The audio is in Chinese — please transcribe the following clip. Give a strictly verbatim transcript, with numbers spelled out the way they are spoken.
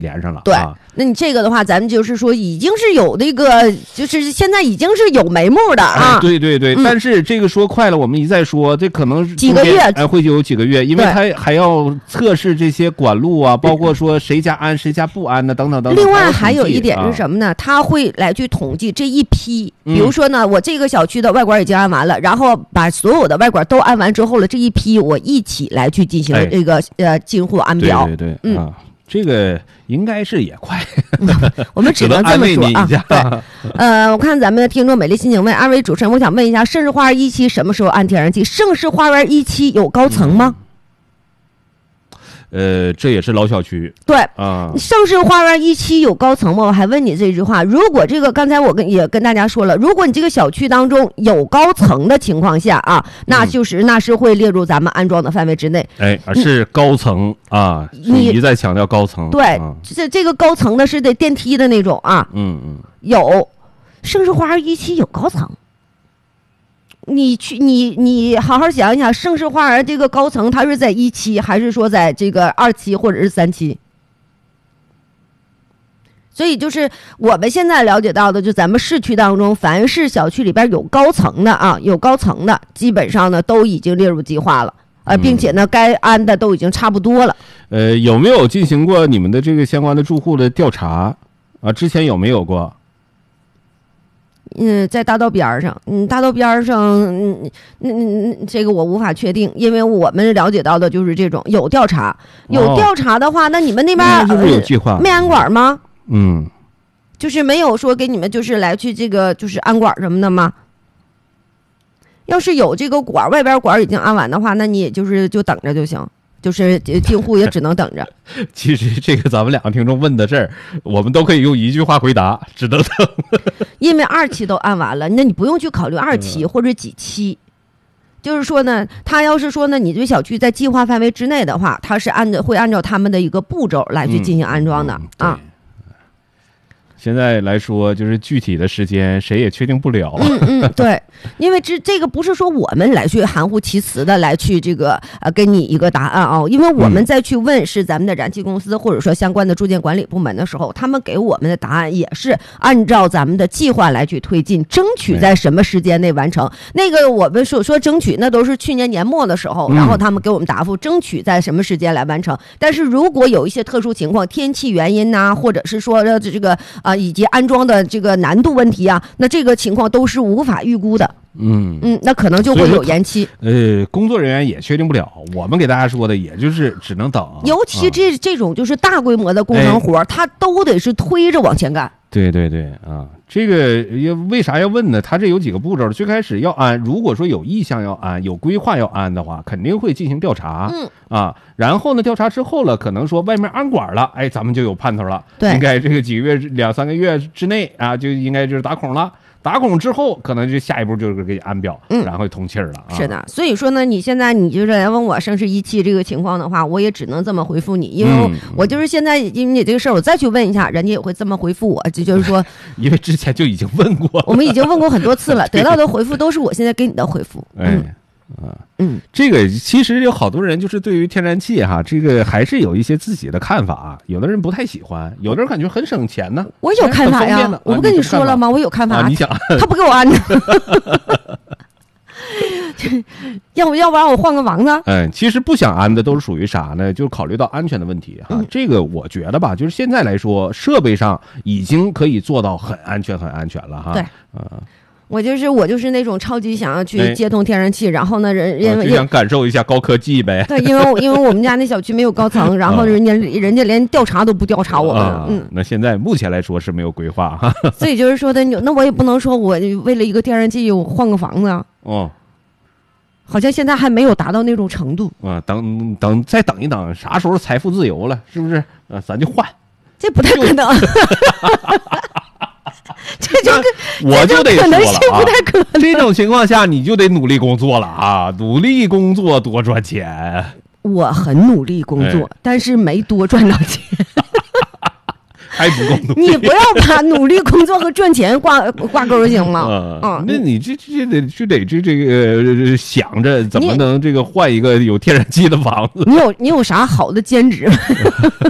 连上了。 对， 啊、 那你这个的话，咱们就是说已经是有这个，就是现在已经是有眉目的啊。 哎、对对对、嗯，但是这个说快了，我们一再说，这可能几个月， 哎，会有几个月，因为它还要测试这些管路啊，包括说谁家安谁家不安的，等等等等。 另外还有一点是什么呢？他、啊、会来去统计这一批，比如说呢，嗯、我这个小区的外管已经安完了，然后把所有的外管都安完之后了，这一批我一起来去进行这个、哎、呃进户安表。 对对对， 嗯。 啊这个应该是也快， 我们只能这么说啊。 对， 呃，我看咱们的听众美丽心情问，二位主持人，我想问一下，盛世花园一期什么时候安天然气？盛世花园一期有高层吗？ 嗯呃，这也是老小区。 对啊， 盛世花园一期有高层吗？我还问你这句话。如果这个刚才我跟也跟大家说了，如果你这个小区当中有高层的情况下啊，那就是、嗯、那是会列入咱们安装的范围之内。 哎，是高层啊，你一再强调高层。 对， 啊、 这这个高层的是得电梯的那种啊。 嗯嗯， 有盛世花园一期有高层。你去，你你好好想一想，盛世花园这个高层，它是在一期，还是说在这个二期或者是三期？所以就是我们现在了解到的，就咱们市区当中，凡是小区里边有高层的啊，有高层的，基本上呢都已经列入计划了，呃，并且呢，该安的都已经差不多了。 呃，有没有进行过你们的这个相关的住户的调查啊？之前有没有过？ 嗯，在大道边上，嗯，大道边上，嗯，嗯嗯，这个我无法确定，因为我们了解到的就是这种有调查，有调查的话，哦、那你们那边、 嗯、就是有计划， 没安管吗？ 嗯， 就是没有说给你们就是来去这个就是安管什么的吗？要是有这个管，外边管已经安完的话，那你也就是就等着就行。就是进户也只能等着。 其实这个咱们两个听众问的事儿，我们都可以用一句话回答，只能等。 因为二期都按完了，那你不用去考虑二期或者几期。嗯、就是说呢，他要是说呢，你这小区在计划范围之内的话，他是按照会按照他们的一个步骤来去进行安装的、 嗯嗯、 啊。 现在来说，就是具体的时间谁也确定不了。 嗯嗯，对，因为这这个不是说我们来去含糊其辞的来去这个呃给你一个答案啊，因为我们再去问是咱们的燃气公司或者说相关的住建管理部门的时候，他们给我们的答案也是按照咱们的计划来去推进，争取在什么时间内完成。那个我们说说争取，那都是去年年末的时候，然后他们给我们答复，争取在什么时间来完成。但是如果有一些特殊情况，天气原因呐、啊，或者是说这个啊。呃以及安装的这个难度问题啊，那这个情况都是无法预估的。嗯嗯，那可能就会有延期。 呃，工作人员也确定不了，我们给大家说的也就是只能等。 尤其这、啊、这种就是大规模的工程活，哎、它都得是推着往前干。 对对对啊，这个要为啥要问呢？他这有几个步骤，最开始要安，如果说有意向要安，有规划要安的话，肯定会进行调查。嗯啊，然后呢，调查之后了，可能说外面安管了，哎，咱们就有盼头了。 对， 应该这个几个月、两三个月之内啊，就应该就是打孔了。打孔之后，可能就下一步就是给安表，嗯，然后通气儿了、啊。 是的，所以说呢，你现在你就是来问我盛世一期这个情况的话，我也只能这么回复你，因为我,、嗯、我就是现在因为你这个事儿，我再去问一下，人家也会这么回复我，就就是说， 因为之前就已经问过， 我们已经问过很多次了，得到的回复都是我现在给你的回复。嗯。 哎啊，嗯，这个其实有好多人就是对于天然气哈，这个还是有一些自己的看法。有的人不太喜欢，有的人感觉很省钱呢。 我有看法呀，我不跟你说了吗？我有看法。 啊、你想， 他不给我安呢，要不要不然我换个房子？ 嗯，其实不想安的都是属于啥呢？就考虑到安全的问题哈。嗯、这个我觉得吧，就是现在来说，设备上已经可以做到很安全、很安全了哈。 对，啊。我就是我就是那种超级想要去接通天然气，哎、然后呢，人因为、 啊、就想感受一下高科技呗。 对，因为因为我们家那小区没有高层，然后人家、啊、人家连调查都不调查我们。啊、嗯， 那现在目前来说是没有规划哈。 所以就是说的，那我也不能说我为了一个天然气我换个房子啊。哦。好像现在还没有达到那种程度。 啊，等等再等一等，啥时候财富自由了，是不是？啊，咱就换。 这不太可能。这就我就得说了、啊、 可能性不太可能。 这种情况下，你就得努力工作了啊！努力工作多赚钱。 我很努力工作，哎、但是没多赚到钱， 还不够努力。 你不要把努力工作和赚钱挂挂钩行吗？ 啊、嗯，那你这这得就得这这个想着怎么能这个换一个有天然气的房子。 你有你有啥好的兼职？